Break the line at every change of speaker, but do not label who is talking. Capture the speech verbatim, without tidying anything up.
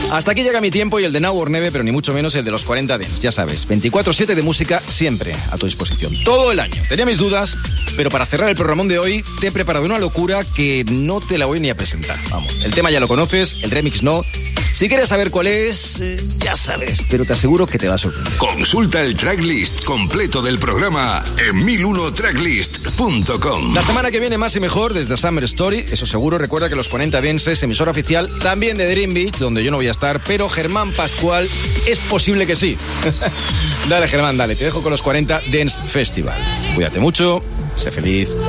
Hasta aquí llega mi tiempo y el de Now or Never, pero ni mucho menos el de los cuarenta Dance. Ya sabes, veinticuatro siete de música siempre a tu disposición. Todo el año. Tenía mis dudas, pero para cerrar el programón de hoy te he preparado una locura que no te la voy ni a presentar. Vamos, el tema ya lo conoces, el remix no. Si quieres saber cuál es, eh, ya sabes, pero te aseguro que te va a sorprender.
Consulta el tracklist completo del programa en mil uno tracklist punto com.
La semana que viene más y mejor desde Summer Story, eso seguro. Recuerda que los cuarenta Dance es emisora oficial también de Dream Beach, donde yo no voy a estar, pero Germán Pascual es posible que sí. Dale, Germán, dale, te dejo con los cuarenta Dance Festival. Cuídate mucho, sé feliz.